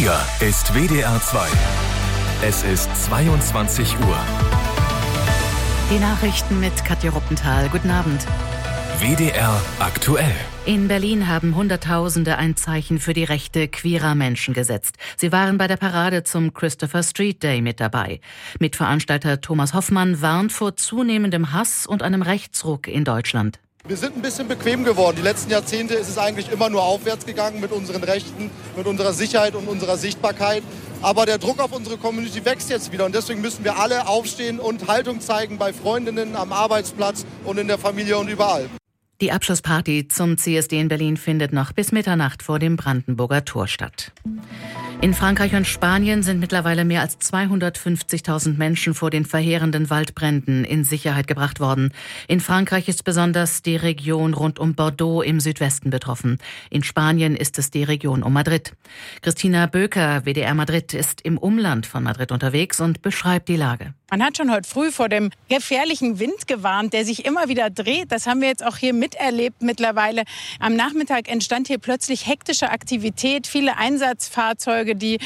Hier ist WDR 2. Es ist 22 Uhr. Die Nachrichten mit Katja Ruppenthal. Guten Abend. WDR aktuell. In Berlin haben Hunderttausende ein Zeichen für die Rechte queerer Menschen gesetzt. Sie waren bei der Parade zum Christopher Street Day mit dabei. Mitveranstalter Thomas Hoffmann warnt vor zunehmendem Hass und einem Rechtsruck in Deutschland. Wir sind ein bisschen bequem geworden. Die letzten Jahrzehnte ist es eigentlich immer nur aufwärts gegangen mit unseren Rechten, mit unserer Sicherheit und unserer Sichtbarkeit. Aber der Druck auf unsere Community wächst jetzt wieder und deswegen müssen wir alle aufstehen und Haltung zeigen bei Freundinnen, am Arbeitsplatz und in der Familie und überall. Die Abschlussparty zum CSD in Berlin findet noch bis Mitternacht vor dem Brandenburger Tor statt. In Frankreich und Spanien sind mittlerweile mehr als 250.000 Menschen vor den verheerenden Waldbränden in Sicherheit gebracht worden. In Frankreich ist besonders die Region rund um Bordeaux im Südwesten betroffen. In Spanien ist es die Region um Madrid. Christina Böker, WDR Madrid, ist im Umland von Madrid unterwegs und beschreibt die Lage. Man hat schon heute früh vor dem gefährlichen Wind gewarnt, der sich immer wieder dreht. Das haben wir jetzt auch hier miterlebt mittlerweile. Am Nachmittag entstand hier plötzlich hektische Aktivität. Viele Einsatzfahrzeuge, die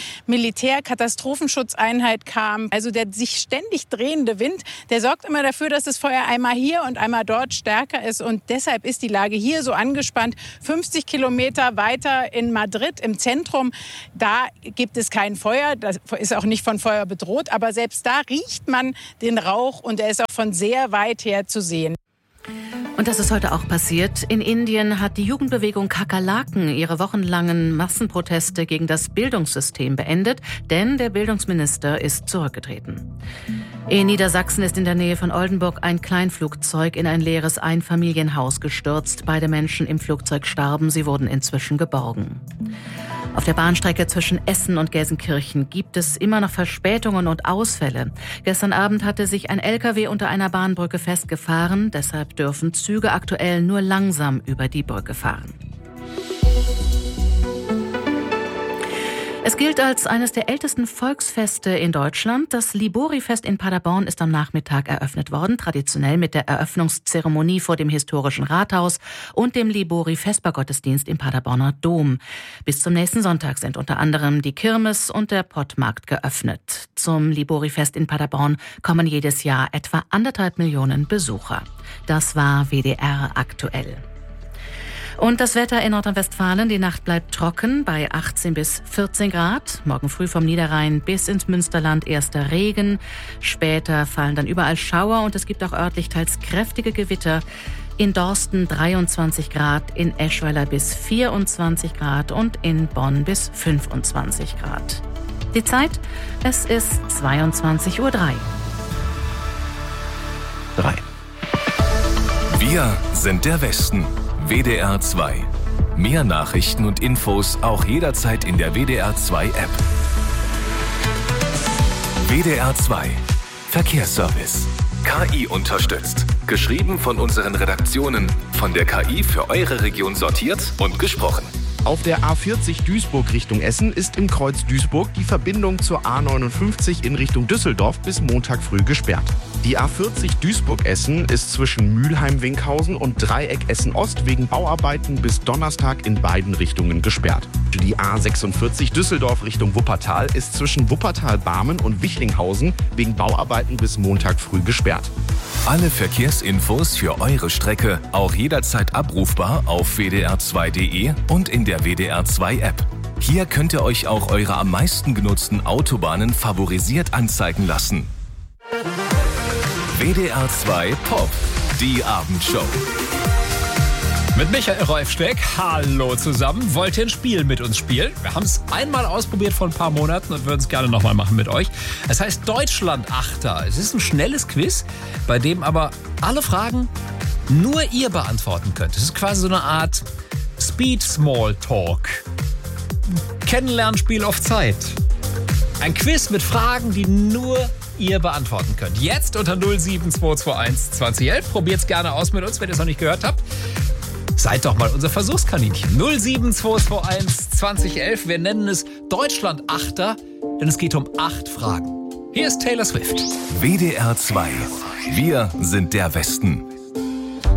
Militärkatastrophenschutzeinheit kam. Also der sich ständig drehende Wind, der sorgt immer dafür, dass das Feuer einmal hier und einmal dort stärker ist. Und deshalb ist die Lage hier so angespannt. 50 Kilometer weiter in Madrid im Zentrum, da gibt es kein Feuer. Das ist auch nicht von Feuer bedroht. Aber selbst da riecht man den Rauch und er ist auch von sehr weit her zu sehen. Und das ist heute auch passiert. In Indien hat die Jugendbewegung Kakerlaken ihre wochenlangen Massenproteste gegen das Bildungssystem beendet, denn der Bildungsminister ist zurückgetreten. In Niedersachsen ist in der Nähe von Oldenburg ein Kleinflugzeug in ein leeres Einfamilienhaus gestürzt. Beide Menschen im Flugzeug starben, sie wurden inzwischen geborgen. Auf der Bahnstrecke zwischen Essen und Gelsenkirchen gibt es immer noch Verspätungen und Ausfälle. Gestern Abend hatte sich ein LKW unter einer Bahnbrücke festgefahren. Deshalb dürfen Züge aktuell nur langsam über die Brücke fahren. Es gilt als eines der ältesten Volksfeste in Deutschland. Das Libori-Fest in Paderborn ist am Nachmittag eröffnet worden, traditionell mit der Eröffnungszeremonie vor dem historischen Rathaus und dem Libori-Vespergottesdienst im Paderborner Dom. Bis zum nächsten Sonntag sind unter anderem die Kirmes und der Pottmarkt geöffnet. Zum Libori-Fest in Paderborn kommen jedes Jahr etwa 1,5 Millionen Besucher. Das war WDR aktuell. Und das Wetter in Nordrhein-Westfalen, die Nacht bleibt trocken bei 18 bis 14 Grad. Morgen früh vom Niederrhein bis ins Münsterland erster Regen. Später fallen dann überall Schauer und es gibt auch örtlich teils kräftige Gewitter. In Dorsten 23 Grad, in Eschweiler bis 24 Grad und in Bonn bis 25 Grad. Die Zeit, es ist 22:03 Uhr. Wir sind der Westen. WDR 2. Mehr Nachrichten und Infos auch jederzeit in der WDR 2 App. WDR 2. Verkehrsservice. KI unterstützt. Geschrieben von unseren Redaktionen. Von der KI für eure Region sortiert und gesprochen. Auf der A40 Duisburg Richtung Essen ist im Kreuz Duisburg die Verbindung zur A59 in Richtung Düsseldorf bis Montag früh gesperrt. Die A40 Duisburg-Essen ist zwischen Mülheim-Winkhausen und Dreieck Essen-Ost wegen Bauarbeiten bis Donnerstag in beiden Richtungen gesperrt. Die A46 Düsseldorf Richtung Wuppertal ist zwischen Wuppertal-Barmen und Wichlinghausen wegen Bauarbeiten bis Montag früh gesperrt. Alle Verkehrsinfos für eure Strecke auch jederzeit abrufbar auf wdr2.de und in der WDR 2 App. Hier könnt ihr euch auch eure am meisten genutzten Autobahnen favorisiert anzeigen lassen. WDR 2 Pop, die Abendshow. Mit Michael Reufsteck, hallo zusammen. Wollt ihr ein Spiel mit uns spielen? Wir haben es einmal ausprobiert vor ein paar Monaten und würden es gerne nochmal machen mit euch. Es heißt Deutschland-Achter. Es ist ein schnelles Quiz, bei dem aber alle Fragen nur ihr beantworten könnt. Es ist quasi so eine Art Speed-Small-Talk. Kennenlernspiel auf Zeit. Ein Quiz mit Fragen, die nur ihr beantworten könnt. Jetzt unter 07221 2011. Probiert's gerne aus mit uns, wenn ihr es noch nicht gehört habt. Seid doch mal unser Versuchskaninchen. 07221 2011. Wir nennen es Deutschland-Achter, denn es geht um 8 Fragen. Hier ist Taylor Swift. WDR 2. Wir sind der Westen.